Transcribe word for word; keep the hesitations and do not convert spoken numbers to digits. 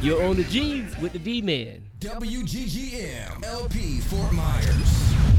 You're on the G's with the D-Man. W G G M L P Fort Myers.